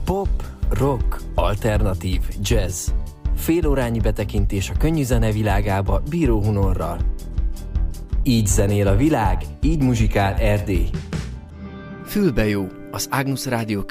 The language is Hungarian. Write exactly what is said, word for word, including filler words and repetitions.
Pop, rock, alternatív, jazz. Félórányi betekintés a könnyű zene világába Bíró Hunorral. Így zenél a világ, így muzsikál Erdély. Fülbe jó, az Ágnusz Rádió